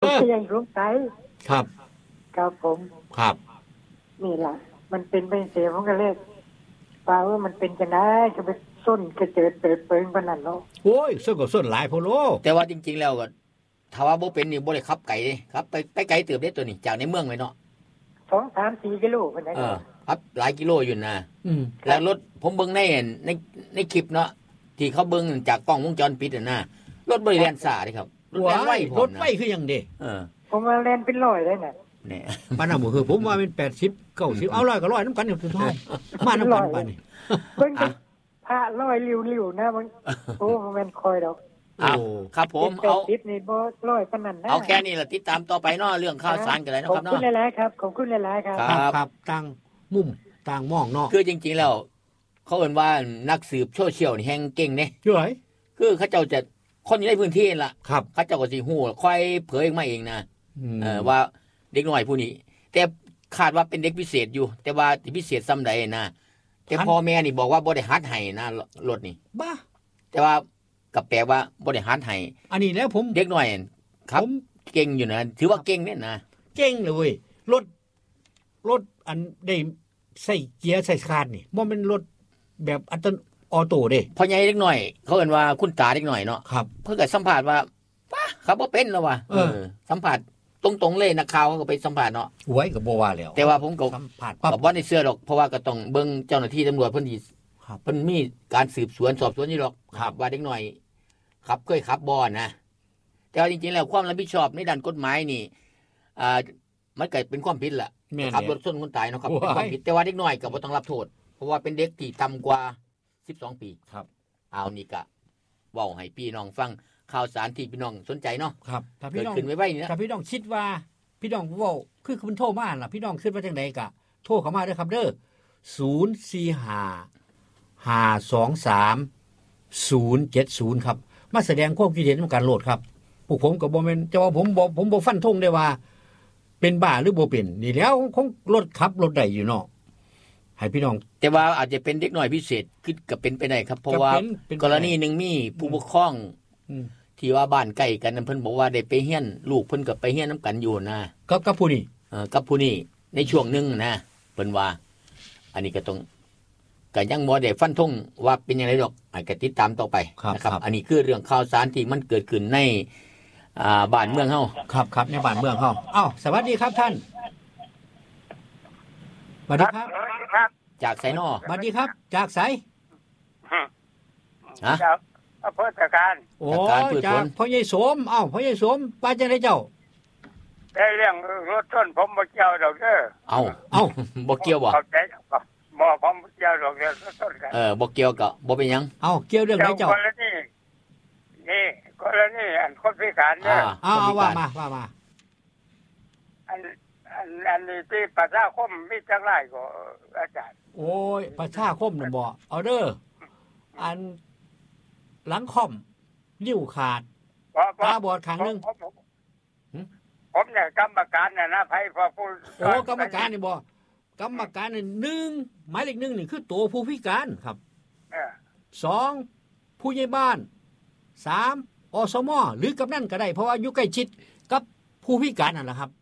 ก็ยังสงสัยครับครับผมครับนี่ล่ะมันเป็นไปเสียผมก็เลยว่ามันเป็นจังได๋จะไปส้นกระเจิดเปิดเปิงปานนั้นเนาะโอ้ยส้นก็ส้นหลายโพโลแต่ว่าจริงๆแล้วก็ถ้าว่าบ่เป็นนี่บ่ได้ขับไกลเด้ครับไปไกลเติบเด้ตัวนี้จากในเมืองไว้เนาะ 2-3-4 กิโลปานนั้นครับหลายกิโลอยู่นะแล้วรถผมเบิ่งในคลิปเนาะที่เขาเบิ่งจากกล้องวงจรปิดน่ะนะรถบ่ได้แล่นซ่าเด้ครับรถแล่นไวพร้อมรถไวคือหยังเด้ผมว่าแล่นเป็น100เลยน่ะนี่ปานนั้นบ่คือผมว่ามัน80 90เอา100ก็100นำกันอยู่ทุกท่านมานำกันปานนี้เบิ่งพระลอยริ้วๆนะมันโอ้มันแม่นคอยดอกครับผมเอา 10นี่บ่ร้อยปานนั้นนะเอาแค่นี้ล่ะติดตามต่อไปเนาะเรื่องข่าวสารกันเลยเนาะครับเนาะขอบคุณหลายๆครับขอบคุณหลายๆครับครับต่างมุมต่างมองเนาะคือจริงๆแล้วเขาเอิ้นว่านักสืบโซเชียลนี่แฮงเก่งเด้อยู่ไหนคือเขาเจ้าจะคนอยู่ในพื้นที่นั่นล่ะเขาเจ้าก็สิฮู้ค่อยเผยออกมาเองนะว่าเด็กน้อยผู้นี้แต่คาดว่าเป็นเด็กพิเศษอยู่แต่ว่าสิพิเศษซำใดนะแต่พ่อแม่นี่บอกว่าบ่ได้หัดให้นะรถนี่บ้าแต่ว่าก็แปลว่าบ่ได้หัดให้อันนี้แล้วผมเด็กน้อยครับเก่งอยู่นะถือว่าเก่งเนี่ยนะเก่งเลยเว้ยรถอันได้ใส่เกียร์ใส่คาร์ดนี่บ่แม่นรถแบบอัตโนออโต้เด้พ่อใหญ่เด็กน้อยเขาเอิ้นว่าคุณตาเด็กน้อยเนาะครับเพิ่นก็สัมภาษณ์ว่าป้าเขาบ่เป็นแล้วว่ะสัมภาษณ์ตรงๆเลยนักข่าวก็ไปสัมภาษณ์เนาะโอ้ยก็บ่ว่าแล้วแต่ว่าผมก็สัมภาษณ์ก็บ่ได้เชื่อหรอกเพราะว่าก็ต้องเบิ่งเจ้าหน้าที่ตำรวจเพิ่นสิเพิ่นมีการสืบสวนสอบสวนนี่หรอกว่าเด็กน้อยขับเคยขับบ่นะแต่ว่าจริงๆแล้วความรับผิดชอบในด้านกฎหมายนี่มันก็เป็นความผิดแหละขับรถชนคนตายเนาะครับเป็นความผิดแต่ว่าเด็กน้อยก็บ่ต้องรับโทษเพราะว่าเป็นเด็กที่ต่ำกว่า12 ปีครับเอานี่ก็เว้าให้พี่น้องฟังข่าวสารที่พี่น้องสนใจเนาะครับถ้าพี่น้องขึ้นไว้ๆนี่นะถ้าพี่น้องคิดว่าพี่น้องเว้าคือคุณโทรมาล่ะพี่น้องคิดว่าจังได๋ก็โทรเข้ามาเด้อครับเด้อ045-523-070ครับมาแสดงความคิดเห็นในการโหลดครับพวกผมก็บ่แม่นจะว่าผมบ่ฟันธงได้ว่าเป็นบ้าหรือบ่เป็นนี่แล้วคงรถขับรถได้อยู่เนาะให้พี่น้องแต่ว่าอาจจะเป็นเด็กน้อยพิเศษคือก็เป็นไปได้ครับเพราะว่ากรณีนึงมีผู้ปกครองที่ว่าบ้านใกล้กันเพิ่นบอกว่าได้ไปเฮียนลูกเพิ่นก็ไปเฮียนนำกันอยู่นะกับผู้นี้กับผู้นี้ในช่วงนึงนะเพิ่นว่าอันนี้ก็ต้องก็ยังบ่ได้ฟันธงว่าเป็นจังได๋ดอกก็ติดตามต่อไปนะครับอันนี้คือเรื่องข่าวสารที่มันเกิดขึ้นในบ้านเมืองเฮาครับในบ้านเมืองเฮาอ้าวสวัสดีครับท่านสวัสดีครับจากไสนอสวัสดีครับจากไสจากอำเภอตะการโอ้จากพ่อใหญ่สมพ่อใหญ่สมว่าจังได๋เจ้าได้เรื่องรถชนผมบ่เกี่ยวดอกเด้อบ่เกี่ยวบ่บ่ผมบ่เกี่ยวดอกเรื่องรถชนกันบ่เกี่ยวก็บ่เป็นหยังเกี่ยวเรื่องไหนเจ้ากรณีอันคนพิการเนี่ยว่ามาอันนี้ที่ประชาคมมีจังไรก็อาจารย์โอ้ยประชาคมน่ะบ่เอาเด้ออันหลังค่อมนิ้วขาดตาบอดข้างนึงผมเนี่ยกรรมการน่ะนะไผพอผู้กรรมการนี่บ่กรรมการนี่1หมายเลข1นี่คือตัวผู้พิการครับ2ผู้ใหญ่บ้าน3อสมหรือกำนันก็ได้เพราะว่าอยู่ใกล้ชิดกับผู้พิการนั่นแหละครับ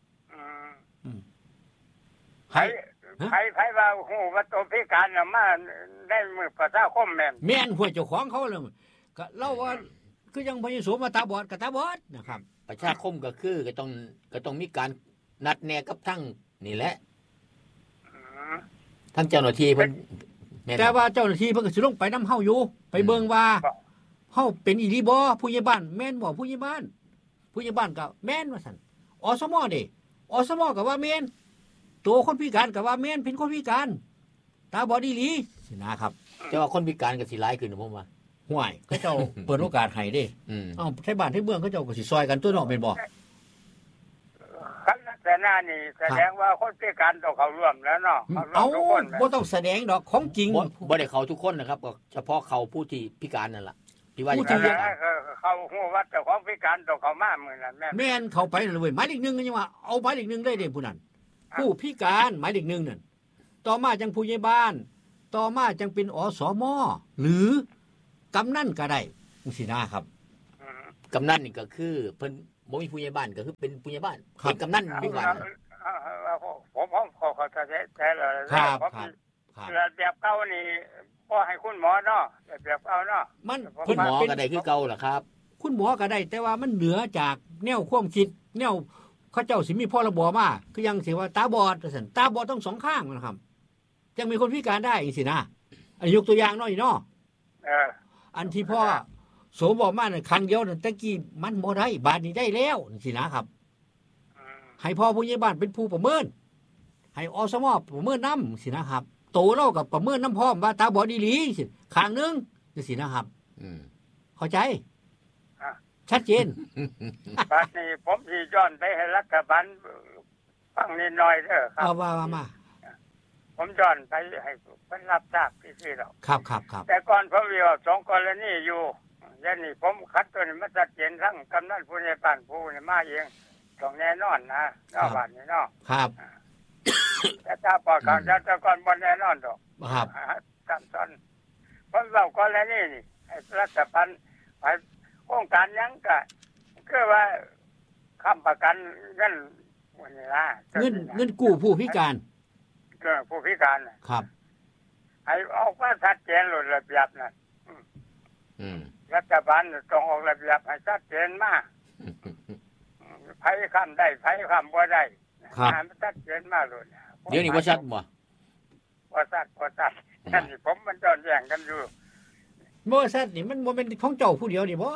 ไผว่าฮู้ว่าตัวพิการน่ะมาได้มือประชาคมแม่นหัวเจ้าของเขาเลยก็เล่าว่าคือยังพยสมมาตาบอดก็ตาบอดนะครับประชาคมก็คือก็ต้องมีการนัดแนะกับทั้งนี่แหละทั้งเจ้าหน้าที่เพิ่นแต่ว่าเจ้าหน้าที่เพิ่นก็สิลงไปนำเฮาอยู่ไปเบิ่งว่าเฮาเป็นอีหลีบ่ผู้ใหญ่บ้านแม่นบ่ผู้ใหญ่บ้านก็แม่นว่าซั่นอสมเด้อสมก็ว่าแม่นตัวคนพิการก็ว่าแม่นเป็นคนพิการตาบอดอีหลีสินะครับแต่ว่าคนพิการก็สิหลายขึ้นผมว่าห่วยเขาเจ้าเปิดโอกาสให้เด้ไทบ้านไทเมืองเขาเจ้าก็สิซอยกันตัวเนาะแม่นบ่คันแต่หน้านี่แสดงว่าคนพิการต้องเข้าร่วมแล้วเนาะทุกคนบ่ต้องแสดงดอกของจริงบ่ได้เข้าทุกคนนะครับก็เฉพาะเขาผู้ที่พิการนั่นล่ะที่ว่าเขาฮู้ว่าเจ้าของพิการต้องเข้ามามื้อนั้นแม่นเข้าไปเลยเว้ยหมายเลข1ก็ยังว่าเอาหมายเลข1ได้เด้ผู้นั้นผู้พิการหมายเลข1นั่นต่อมาจังผู้ใหญ่บ้านต่อมาจังเป็นอสมหรือกำนันก็ได้จังซี่นะครับกำนันนี่ก็คือเพิ่นบ่มีผู้ใหญ่บ้านก็คือเป็นผู้ใหญ่บ้านเป็นกำนันดีกว่าผมขอแท้เลยครับผมครับแบบเก่านี่พอให้คุณหมอเนาะแบบเก่าเนาะมันคุณหมอก็ได้คือเก่าล่ะครับคุณหมอก็ได้ แต่ว่ามันเหนือจากแนวความคิดแนวเขาเจ้าสิมีพรบมาคือยังสิว่าตาบอดซั่นตาบอดต้องสองข้างนะครับยังมีคนพิการได้จังซี่นะอันยกตัวอย่างน้อยเนาะ อันที่พ่อโสมบอกมาเนี่ยครั้งเดียวนั่นตะกี้มันบ่ได้บาดนี้ได้แล้วสินะครับให้พ่อผู้ใหญ่บ้านเป็นผู้ประเมินให้อสมประเมินนำสินะครับโตเล่ากับประเมินน้ำพร้อมว่าตาบอดอีหลีสิข้างนึงสินะครับเข้าใจชัดเจนบัดนี้ผมสิย้อนไปให้รัฐบาลฟังนิดหน่อยเด้อครับเอาว่ามาผมย้อนไปให้เพิ่นรับทราบที่ๆแล้วครับครับครับแต่ก่อนผมมีว่าสองกรณีอยู่อย่างนี้ผมคัดตัวนี้มาชัดเจนทั้งกำนันผู้ใหญ่บ้านผู้นี่มาเองต้องแน่นอนนะนอกบ้านนี่เนาะครับแต่ถ้าปอดของเจ้าก่อนบ่แน่นอนดอกครับกันตอนผมเว้ากรณีนี่ให้รัฐบาลไปโครงการหยังก็คือว่าค้ำประกันเงินวันนี้นะเงินกู้ผู้พิการก็ผู้พิการน่ะครับให้ออกมาชัดเจนหลุดระเบียบนะรัฐบาลต้องออกระเบียบให้ชัดเจนมากไผค้ำได้ไผค้ำบ่ได้ครับให้มันชัดเจนมากเลยเดี๋ยวนี้บ่ชัดบ่บ่ชัดนั่นนี่ผมมันย้อนแย้งกันอยู่บ่ซัดนี่มันบ่เป็นของเจ้าผู้เดียวนี่บ่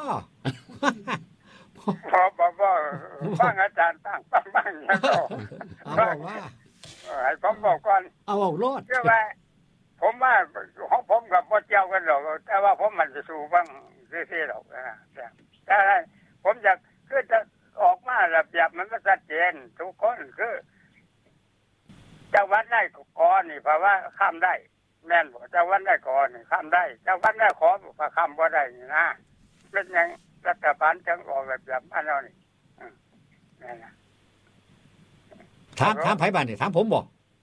บ่ฟังอาจารย์ตั้งบ้างอย่างเดียวเอาบอกว่าให้ผมบอกก่อนเอาโลดคือว่าผมว่าของผมกับบ่เกี่ยวกันหรอกแต่ว่าผมมันจะสู้บ้างซื่อๆหรอกนะแต่ผมอยากคือจะออกมาระเบียบมันก็ชัดเจนทุกคนคือจังหวัดได้ขอนี่เพราะว่าข้ามได้แม่นบ่จังหวัดได้ขอนี่ข้ามได้จังหวัดได้ขอก็ข้ามบ่ได้นี่นะเป็นหยังรัฐบาลจังออกระเบียบมาแล้วนี่นั่นน่ะถามไผบ้านนี่ถามผมบ่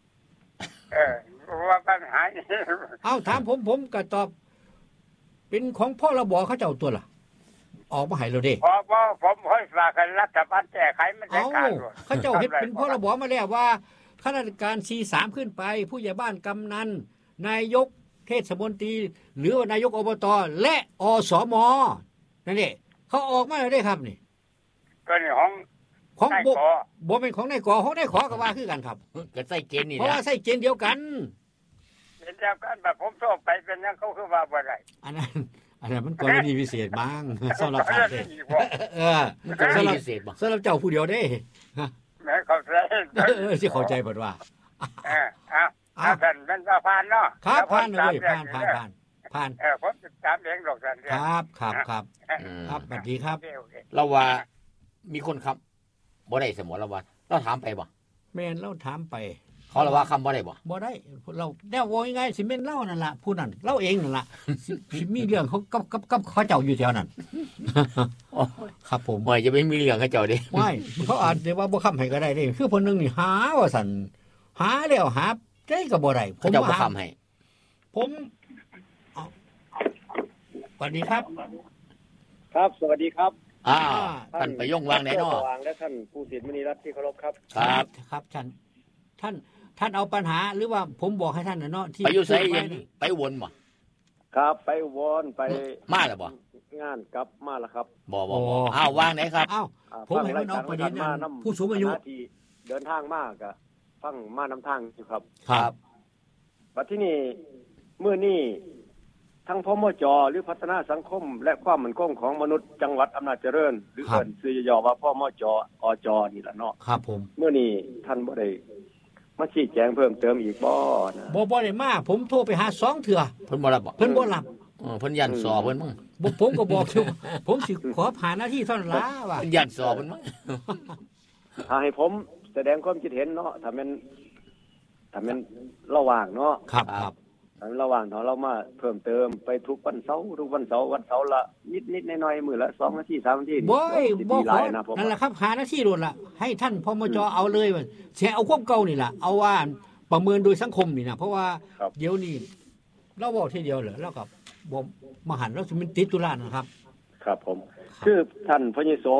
ว่าปัญหานี่เอาถามผมก็ตอบ เป็นของพรบเขาเจ้าตัวล่ะ ออกมาให้เราเด้พอผมค่อยฝากให้รัฐบาลแก้ไขมันได้เอาการเขาเจ้าเฮ็ดเป็นพรบมาแล้วว่าข้าราชการ C3 ขึ้นไป ผู้ใหญ่บ้านกำนันนายกเทศมนตรีหรือว่านายกอบตและอสมนั่นแหละเขาออกมาแล้วได้ครับนี่ก็นี่ของของนายบ่ขอบ่เป็นของนายกของนายขอก็ว่าคือกันครับก็ใส่เกณฑ์นี่เพราะนะว่าใส่เกณฑ์เดียวกันเป็นเดียวกันแบบผมโทษไปเป็นยังเขาคือว่าบ่ได้อันนั้นมันกรณีพิเศษบ้างสำหรับผมเด้อีกบ่มันก็มีพิเศษบ่สำหรับเจ้าผู้เดียวเด้แม่เขาใส่สิเข้าใจบ่ว่าเอาท่านเป็นสะพานเนาะครับผ่านเลยผ่านผมจะตามเองดอกท่านครับครับสวัสดีครับเราว่ามีคนครับบ่ได้สมอเราว่าเราถามไปบ่แม่นเราถามไปเขาเราว่าคำบ่ได้บ่บ่ได้เราแนวว่ายังไงสิแม่นเล่านั่นล่ะผู้นั้นเล่าเองนั่นล่ะสิมีเรื่องเขากับเขาเจ้าอยู่แถวนั้นครับผมบ่จะไม่มีเรื่องเขาเจ้าเด้ไม่เขาอาจจะว่าบ่ค้ำให้ก็ได้เด้คือเพิ่นนึงนี่หาว่าซั่นหาแล้วหาได้ก็บ่ได้ผเขามเจ้าบ่ว่าคำให้ผมสวัสดีครับครับสวัสดีครับท่านประยงวางไหนเนาะสว่างและท่านผู้ศิษย์มณีรัตน์ที่เคารพครับครับครับท่านเอาปัญหาหรือว่าผมบอกให้ท่านน่ะเนาะที่ไปอยู่ไสยังไปวนบ่ครับไปวนไปมาแล้วบ่งานกลับมาแล้วครับบ่อ้าววางไหนครับอ้าวผมให้มันเอาประเด็นนั้นผู้สูงอายุที่เดินทางมากอะฟังมานำทางอยู่ครับครับบัดที่นี่เมื่อนี้ทั้งพมจ.หรือพัฒนาสังคม และความมั่นคงของมนุษย์จังหวัดอำนาจเจริญหรือเอิ้นชื่อย่อว่าพมจ.อจ.นี่ล่ะเนาะครับผมเมื่อนี้ท่านบ่ได้มาชี้แจงเพิ่มเติมอีกบ่นะบ่ได้มาผมโทรไปหา2เทื่อเพิ่นบ่รับบ่เพิ่นบ่รับเพิ่นยันสอเพิ่นมั้งผมก็บอกอยู่ผมสิขอผ่านหน้าที่เท่านั้นล่ะว่าเพิ่นยันสอเพิ่นมั้งถ้าให้ผมแสดงความคิดเห็นเนาะถ้าแม่นระหว่างเนาะครับระหว่างเรามาเพิ่มเติมไปทุกวันเสาร์วันเสาร์ละนิดๆหน่อยๆมื้อละ2นาที3นาทีบ่ขอนะผมนั่นแหละครับหาหน้าที่โดนล่ะให้ท่านพมจเอาเลยว่าสิเอาความเก่านี่ล่ะเอาว่าประเมินโดยสังคมนี่นะเพราะว่าเดี๋ยวนี้เราเว้าทีเดียวเหรอแล้วก็บ่มาหันแล้วสิมันติดตุลานะครับครับผมคือท่านพญสม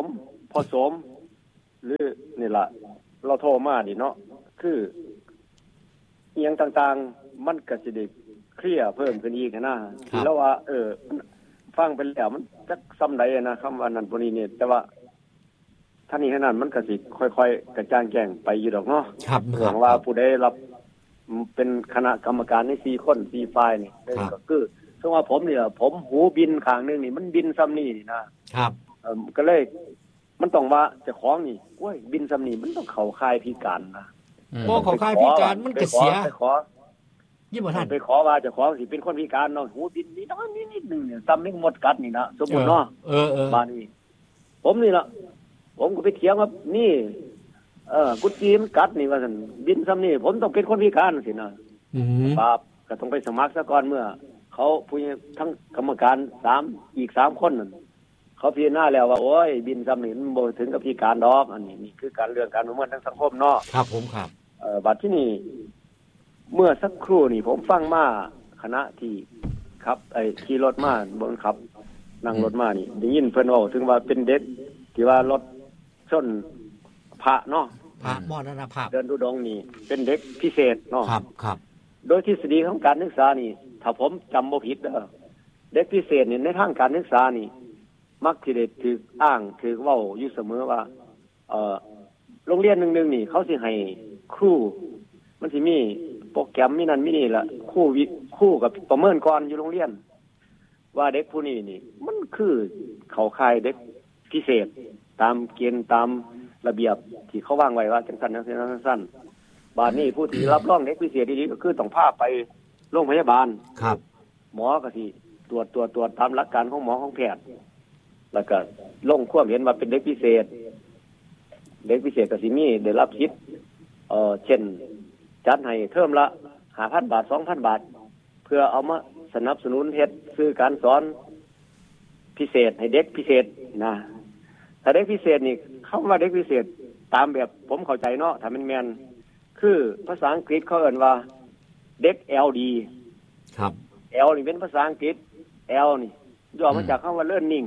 พอสมหรือนี่ล่ะเราโทรมาดิเนาะคืออีหยังต่างๆมันก็สิได้เคลียร์เพิ่มขึ้นอีกนะแล้วว่าฟังไปแล้วมันจักซ้ำใดนะคำว่านั้นพวกนี้เนี่ยแต่ว่าท่านนี้ขนาดมันก็สิค่อยๆกระจ่างแจ้งไปอยู่ดอกเนาะครับหวังว่าผู้ใดรับเป็นคณะกรรมการใน4คน4ฝ่ายนี่ก็คือซึ่งว่าผมเนี่ยผมหูบินข้างนึงนี่มันบินซ้ำนี่นะครับก็เลยมันต้องว่าเจ้าของนี่โอ้ยบินซ้ำนี่มันต้องเข้าค่ายพิการนะบ่เข้าค่ายพิการมันก็เสียไปขอยิ่งบ่ทันไปขอว่าเจ้าของสิเป็นคนพิการเนาะหูบินนิดน้อยนิดนึงเนี่ยซ้ำนี่มดกัดนี่นะสมมุติเนาะบ้านนี้ผมนี่ล่ะผมก็ไปเถียงว่านี่กุดจีมันกัดนี่ว่าซั่นบินซ้ำนี่ผมต้องเป็นคนพิการสินะครับก็ต้องไปสมัครซะก่อนเมื่อเขาผู้ทั้งกรรมการอีก3คนนั่นเขาพิจารณาแล้วว่าโอ้ยบินซ้ำนี่มันบ่ถึงกับพิการดอกอันนี้นี่คือการเรื่องการประเมินทางสังคมเนาะครับผมครับบัดที่นี่เมื่อสักครู่นี่ผมฟังมาคณะที่ครับขี่รถมาบนขับนั่งรถมานี่ได้ยินเพิ่นเว้าถึงว่าเป็นเด็กที่ว่ารถชนพระเนาะพระมรณภาพเดินทุดงค์นี่เป็นเด็กพิเศษเนาะครับโดยทฤษฎีของการศึกษานี่ถ้าผมจำบ่ผิดเด้อเด็กพิเศษนี่ในทางการศึกษานี่มักสิได้ถูกอ้างถูกเว้าอยู่เสมอว่าโรงเรียนนึงๆนี่เขาสิให้ครูมันสิมีโปรแกรมมีนั่นมีนี่ล่ะคู่กับประเมินก่อนอยู่โรงเรียนว่าเด็กผู้นี้นี่มันคือเข้าข่ายเด็กพิเศษตามเกณฑ์ตามระเบียบที่เขาวางไว้ว่าจังซั่นสั้นบาดนี้ผู้ที่รับรองเด็กพิเศษดีๆก็คือต้องพาไปโรงพยาบาลครับหมอก็สิตรวจตามหลักการของหมอของแพทย์แล้วก็ลงความเห็นว่าเป็นเด็กพิเศษก็สิมีได้รับสิทธิ์เช่นจัดให้เทอมละ 5,000 บาท 2,000 บาทเพื่อเอามาสนับสนุนเฮ็ดซื้อการสอนพิเศษให้เด็กพิเศษนะถ้าเด็กพิเศษนี่คำว่าเด็กพิเศษตามแบบผมเข้าใจเนาะถ้ามันแม่นคือภาษาอังกฤษเขาเอิ้นว่าเด็ก LD ครับ L นี่เป็นภาษาอังกฤษ L นี่ย่อมาจากคำว่า learning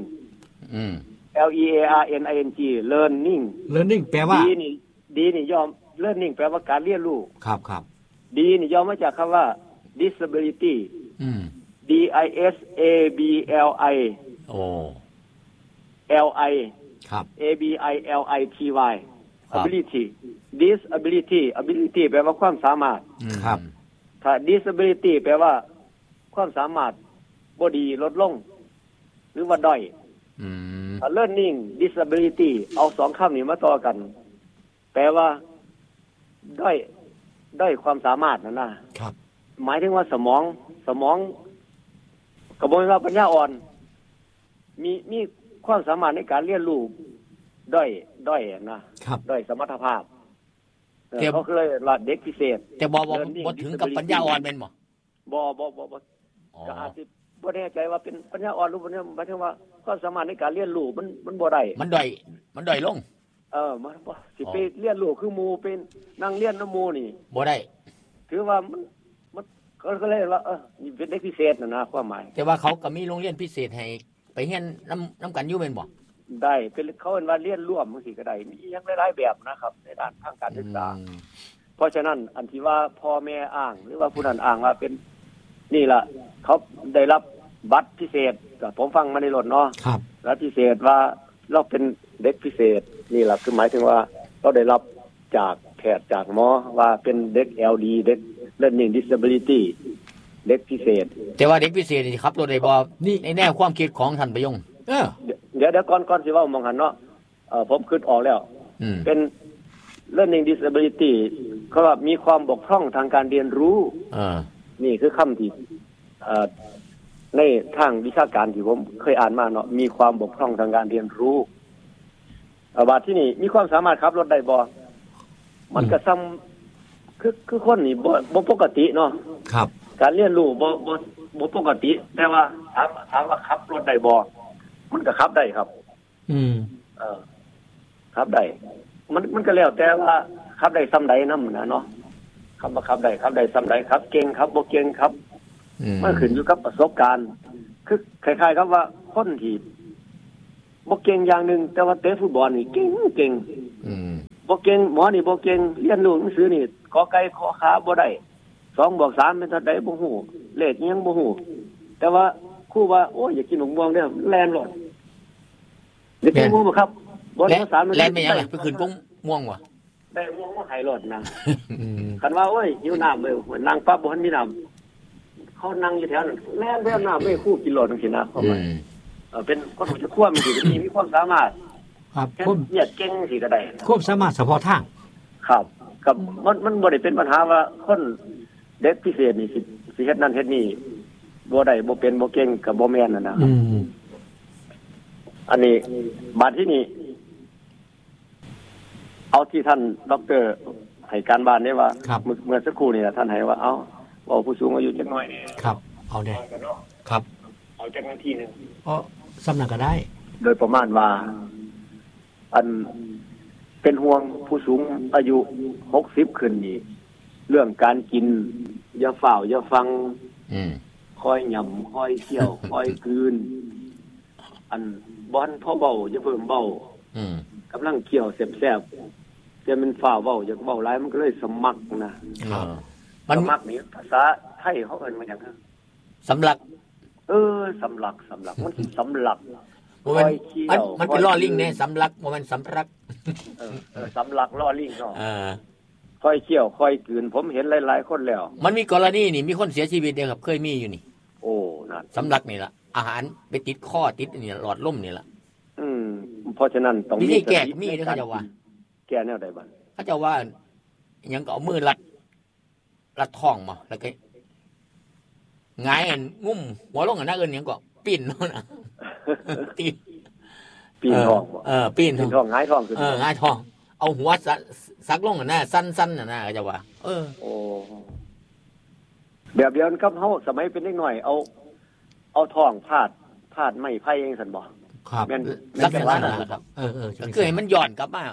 LEARNING learning แปลว่า D นี่ย่อ learning แปลว่าการเรียนรู้ครับ D นี่ย่อมาจากคำว่า disability DISABLI โอ้ LI ครับ ABILITY ability disability แปลว่าความสามารถครับถ้า disability แปลว่าความสามารถบ่ดีลดลงหรือว่าด้อยถ้า learning disability เอา2คำนี้มาต่อกันแปลว่าด้อยความสามารถนั่นนะครับหมายถึงว่าสมองกระบวนการปัญญาอ่อนมีความสามารถในการเรียนรู้ด้อยนะครับด้อยสมรรถภาพเขาคือว่าเด็กพิเศษแต่บ่ถึงกับปัญญาอ่อนแม่นบ่ก็อาจสิบ่แน่ใจว่าเป็นปัญญาอ่อนหรือบ่เนี่ยหมายถึงว่าความสามารถในการเรียนรู้มันบ่ได้มันด้อยลงมันบ่สิไปเรียนรู้คือหมู่เป็นนั่งเรียนนำหมู่นี่บ่ได้ถือว่ามันก็เลยว่านี่เป็นเด็กพิเศษนะความหมายแต่ว่าเขาก็มีโรงเรียนพิเศษให้ไปเรียนนำกันอยู่แม่นบ่ได้เป็นเขาเรียกว่าเรียนร่วมจังซี่ก็ได้มีอย่างหลายๆแบบนะครับในด้านทางการศึกษาเพราะฉะนั้นอันที่ว่าพ่อแม่อ้างหรือว่าผู้นั้นอ้างว่าเป็นนี่ล่ะเขาได้รับบัตรพิเศษก็ผมฟังมาในรถเนาะครับแล้วพิเศษว่าเราเป็นเด็กพิเศษนี่ล่ะคือหมายถึงว่าเราได้รับจากแพทย์จากหมอว่าเป็นเด็ก LD เด็ก Learning Disability เด็กพิเศษแต่ว่าเด็กพิเศษนี่ครับรถได้บ่นี่ในแนวความคิดของท่านประยงเดี๋ยวก่อนสิเว้ามองหันเนาะผมคิดออกแล้วเป็น Learning Disability เขาว่ามีความบกพร่องทางการเรียนรู้นี่คือคำที่ในทางวิชาการที่ผมเคยอ่านมาเนาะมีความบกพร่องทางการเรียนรู้ว่าที่นี่มีความสามารถขับรถได้บ่มันก็ซ้ำคือคนนี่บ่ปกติเนาะครับการเรียนรู้บ่ปกติแต่ว่าถามว่าขับรถได้บ่มันก็ขับได้ครับขับได้มันก็แล้วแต่ว่าขับได้ซ้ำใดนำนะเนาะคำว่าขับได้ซ้ำใดครับเก่งครับบ่เก่งครับมันขึ้นอยู่กับประสบการณ์คือคล้ายๆครับว่าคนที่บ่เก่งอย่างนึงแต่ว่าเตะฟุตบอลนี่เก่งบ่เก่งหมอนี่บ่เก่งเรียนรู้หนังสือนี่ขอไก่ขอขาบ่ได้2 บวก 3เป็นเท่าใดบ่ฮู้เลขยังบ่ฮู้แต่ว่าครูว่าโอ้ยอยากกินหนมม่วงเด้อแล่นโลดเด็กม่วงบ่ครับบ่ภาษามันแล่นไปยังล่ะไปขึ้นม่วงบ่ได้ม่วงบ่ให้โลดนะคันว่าโอ้ยหิวน้ำเด้อนั่งปั๊บบ่ทันมีน้ำเขานั่งอยู่แถวนั้นแล่นแล่นน้ำไม่ครูกินโลดจังซี่นะเข้ามาเป็นคนรู้จักควบมีความสามารถครับผมเหยียดเก่งสิก็ได้ควบสามารถเฉพาะทางครับกับมันบ่ได้เป็นปัญหาว่าคนเด็กพิเศษนี่สิเฮ็ดนั่นเฮ็ดนี่บ่ได้บ่เป็นบ่เก่งก็บ่แม่นนั่นนะครับอันนี้บัดที่นี่เอาที่ท่านดร.ให้การบ้านได้ว่าเมื่อสักครู่นี่ท่านให้ว่าเอาเว้าผู้สูงอายุจักหน่อยนี่ครับเอาได้ครับเอาจักนาทีนึงสำนักก็ได้โดยประมาณว่าอันเป็นห่วงผู้สูงอายุ60ขึ้นนี่เรื่องการกินอย่าฝ่าวอย่าฟังคอยหย่ำคอยเคี่ยวคอยกลืนอันบ่อนพอเบาอย่าเพิ่มเบากำลังเคี่ยวแซ่บๆแต่มันฝ่าวเบาอย่าเบาหลายมันก็เลยสมักนะสมักนี่ภาษาไทยเขาเอิ้นว่าหยังครับสำลักสำลักมันสิสำลักมันเป็นล้อลิงเนี่ยสำลักมันสำลักสำลักล้อลิงเนาะค่อยเคี่ยวค่อยกลืนผมเห็นหลายๆคนแล้วมันมีกรณีนี่มีคนเสียชีวิตเนี่ยครับเคยมีอยู่นี่โอ้นั่นสำลักนี่ล่ะอาหารไปติดข้อติดนี่หลอดลมนี่ล่ะเพราะฉะนั้นต้องมีแก้มีเด้อเขาจะว่าแก้แนวใดบ้างเขาจะว่ายังก็เอามือรัดท้องมาแล้วก็หงายงุ้มหัวลงอันนั้นเอิ้นหยังก็ปีนโน่นน่ะปีนท้องปีนท้องหงายท้องขึ้นหงายท้องเอาหัวสักลงอันนั้นสั้นๆน่ะนะเขาจะว่าโอ้แบบเดียวกันกับเฮาสมัยเป็นเด็กน้อยเอาท้องพาดไม้ไผ่จังซั่นบ่ครับแม่นลักษณะนั้นครับคือให้มันย้อนกลับมา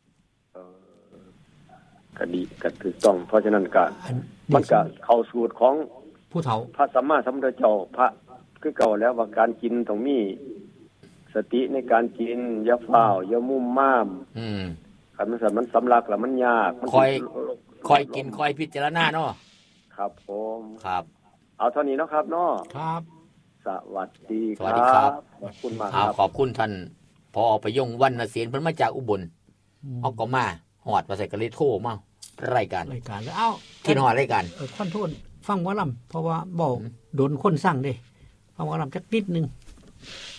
ก็ดีก็ถูกต้องเพราะฉะนั้นก็มันก็เข้าสูตรของผู้เฒ่าพระสัมมาสัมพุทธเจ้าพระคือเก่าแล้วว่าการกินต้องมีสติในการกินอย่าฟ้าวอย่ามุ่มม่ามคันมันสำลักแล้วมันยากคอยกินคอยพิจารณาเนาะครับผมครับเอาเท่านี้เนาะครับเนาะครับสวัสดีครับขอบคุณมากครับขอบคุณท่านพอประยงวรรณเสนเพิ่นมาจากอุบลเอาก็มาฮอดว่าใส่กะเลยโทรมารายการแล้วเอ้าที่ฮอดรายการขอโทษฟังหมอลำเพราะว่าบ่โดนคนสั่งเด้ฟังหมอลำจักนิดนึง